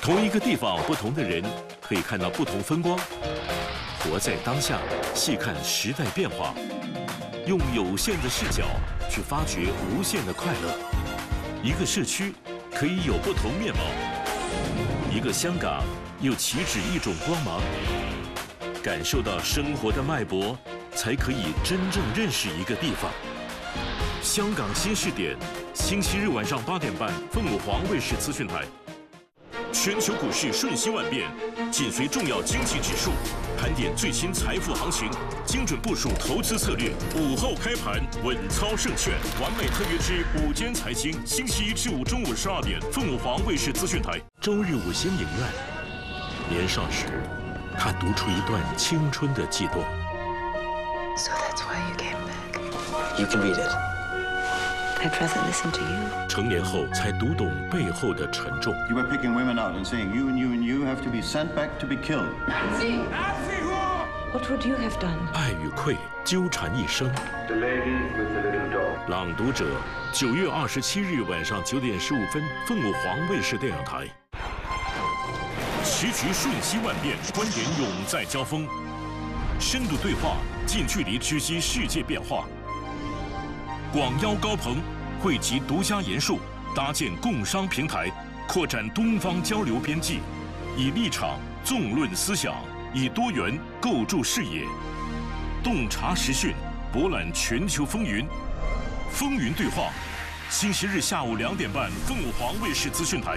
同一个地方，不同的人可以看到不同风光。活在当下，细看时代变化，用有限的视角去发掘无限的快乐。一个社区可以有不同面貌，一个香港又岂止一种光芒。感受到生活的脉搏，才可以真正认识一个地方。香港新视点，星期日晚上8点半，凤凰卫视资讯台。全球股市瞬息万变，紧随重要经济指数，盘点最新财富行情，精准部署投资策略。午后开盘，稳操胜券，完美特约之午间财经，星期一至五中午12点，凤凰卫视资讯台。周日五星影院，年少时，他读出一段青春的悸动。 So that's why you came back. You can read it. I'd rather listen to you. 成年后才读懂背后的沉重。 You were picking women out and saying you and you and you have to be sent back to be killed. What would you have done? 爱与愧纠缠一生。 The lady with the little dog. 朗读者，9月27日晚上9点15分，凤凰卫视电影台。时局瞬息万变，观点永在交锋，深度对话，近距离直击世界变化。广邀高朋，汇集独家研述，搭建共商平台，扩展东方交流边际，以立场纵论思想，以多元构筑视野，洞察时讯，博览全球风云。风云对话，星期日下午2点半，凤凰卫视资讯台。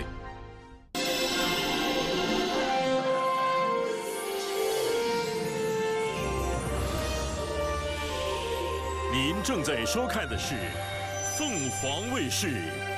您正在收看的是凤凰卫视